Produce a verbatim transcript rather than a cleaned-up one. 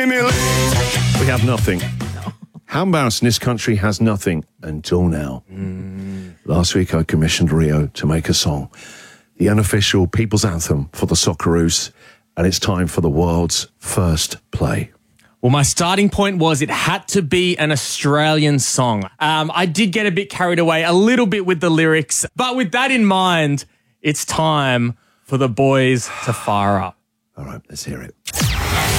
We have nothing. How embarrassing, this country has nothing until now. Mm. Last week I commissioned Rio to make a song, the unofficial people's anthem for the Socceroos, and it's time for the world's first play. Well, my starting point was it had to be an Australian song. Um, I did get a bit carried away a little bit with the lyrics, but with that in mind, it's time for the boys to fire up. All right, let's hear it.